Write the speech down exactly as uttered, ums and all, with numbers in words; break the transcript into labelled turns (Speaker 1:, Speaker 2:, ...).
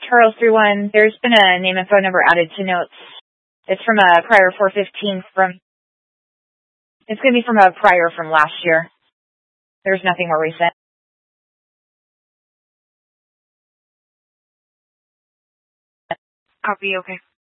Speaker 1: Charles three one. There's been a name and phone number added to notes. It's from a prior four fifteen from, it's going to be from a prior from last year. There's nothing more recent.
Speaker 2: Copy, okay.